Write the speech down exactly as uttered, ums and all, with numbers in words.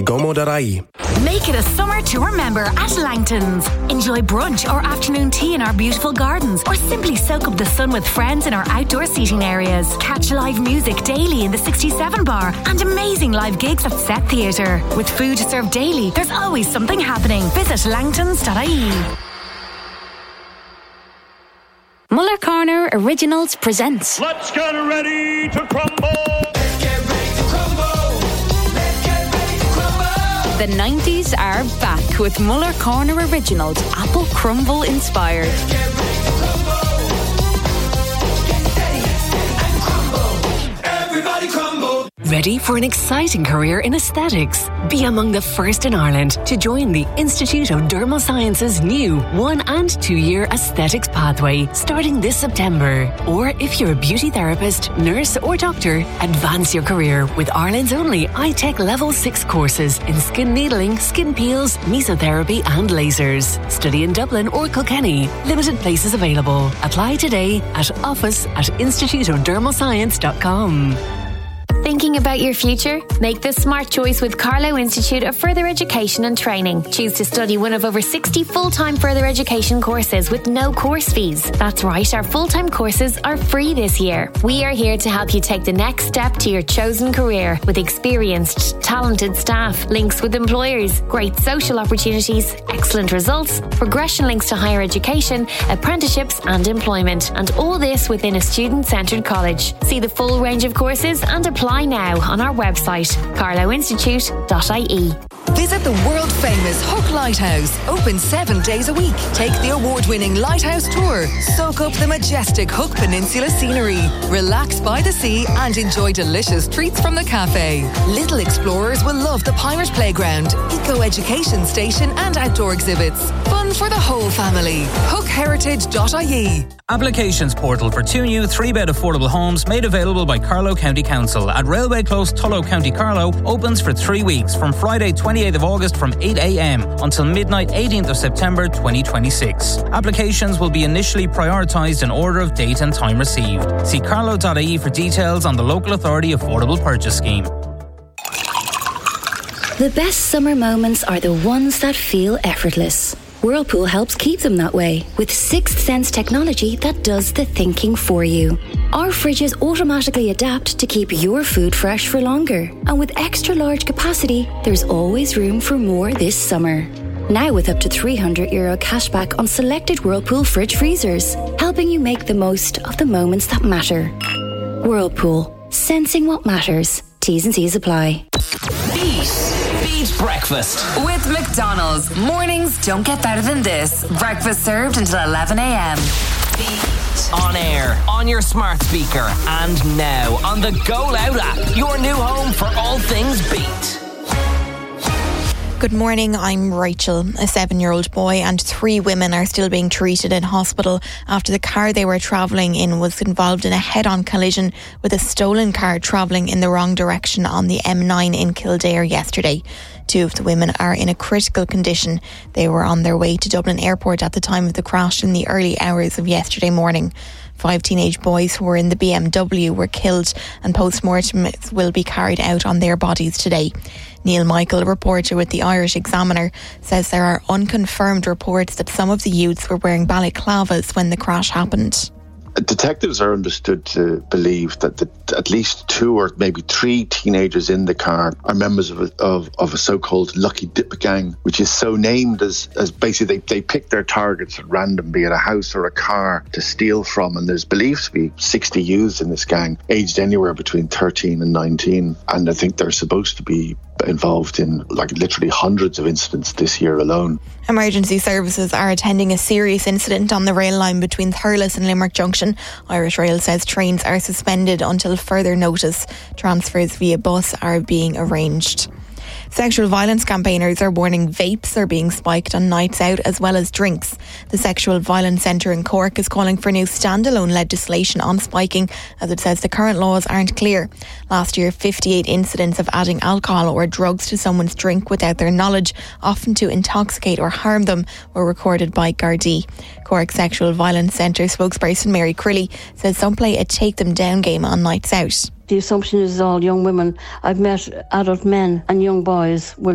gomo dot I E. Make it a summer to remember at Langton's. Enjoy brunch or afternoon tea in our beautiful gardens, or simply soak up the sun with friends in our outdoor seating areas. Catch live music daily in the sixty-seven bar and amazing live gigs at Set Theatre. With food served daily, there's always something happening. Visit langtons dot I E. Muller Corner Originals presents Let's get ready to crumble! Let's get ready to crumble! Let's get ready to crumble! The nineties are back with Muller Corner Originals, Apple Crumble inspired. Let's get ready to crumble! Get steady, steady and crumble! Everybody crumble! Ready for an exciting career in aesthetics? Be among the first in Ireland to join the Institute of Dermal Sciences' new one and two year aesthetics pathway starting this September. Or if you're a beauty therapist, nurse or doctor, advance your career with Ireland's only I-Tech Level six courses in skin needling, skin peels, mesotherapy and lasers. Study in Dublin or Kilkenny. Limited places available. Apply today at office at institute of dermal science dot com. Thinking about your future? Make the smart choice with Carlow Institute of Further Education and Training. Choose to study one of over sixty full-time further education courses with no course fees. That's right, our full-time courses are free this year. We are here to help you take the next step to your chosen career with experienced, talented staff, links with employers, great social opportunities, excellent results, progression links to higher education, apprenticeships and employment. And all this within a student-centred college. See the full range of courses and apply now on our website, carlow institute dot I E. Visit the world-famous Hook Lighthouse, open seven days a week. Take the award-winning Lighthouse Tour, soak up the majestic Hook Peninsula scenery, relax by the sea and enjoy delicious treats from the cafe. Little explorers will love the Pirate Playground, eco-education station and outdoor exhibits. Fun for the whole family. hook heritage dot I E. Applications portal for two new three-bed affordable homes made available by Carlow County Council at Railway Close, Tullow, County Carlow opens for three weeks from Friday twenty-eighth of August from eight a.m. until midnight eighteenth of September twenty twenty-six. Applications will be initially prioritised in order of date and time received. See carlow dot I E for details on the local authority affordable purchase scheme. The best summer moments are the ones that feel effortless. Whirlpool helps keep them that way with sixth sense technology that does the thinking for you. Our fridges automatically adapt to keep your food fresh for longer. And with extra large capacity, there's always room for more this summer. Now with up to three hundred euro cashback on selected Whirlpool fridge freezers, helping you make the most of the moments that matter. Whirlpool, sensing what matters. T's and C's apply. Beat. Beat breakfast. With McDonald's. Mornings don't get better than this. Breakfast served until eleven a.m. Beat. On air, on your smart speaker, and now on the Go Loud app. Your new home for all things Beat. Good morning, I'm Rachel. A seven-year-old boy and three women are still being treated in hospital after the car they were travelling in was involved in a head-on collision with a stolen car travelling in the wrong direction on the M nine in Kildare yesterday. Two of the women are in a critical condition. They were on their way to Dublin Airport at the time of the crash in the early hours of yesterday morning. Five teenage boys who were in the B M W were killed and post-mortems will be carried out on their bodies today. Neil Michael, a reporter with the Irish Examiner, says there are unconfirmed reports that some of the youths were wearing balaclavas when the crash happened. Detectives are understood to believe that the, at least two or maybe three teenagers in the car are members of a, of, of a so-called Lucky Dip gang, which is so named as, as basically they, they pick their targets at random, be it a house or a car, to steal from. And there's believed to be sixty youths in this gang, aged anywhere between thirteen and nineteen. And I think they're supposed to be involved in like literally hundreds of incidents this year alone. Emergency services are attending a serious incident on the rail line between Thurles and Limerick Junction. Irish Rail says trains are suspended until further notice. Transfers via bus are being arranged. Sexual violence campaigners are warning vapes are being spiked on nights out as well as drinks. The Sexual Violence Centre in Cork is calling for new standalone legislation on spiking, as it says the current laws aren't clear. Last year, fifty-eight incidents of adding alcohol or drugs to someone's drink without their knowledge, often to intoxicate or harm them, were recorded by Gardaí. Cork Sexual Violence Centre spokesperson Mary Crilly says some play a take them down game on nights out. The assumption is all young women. I've met adult men and young boys will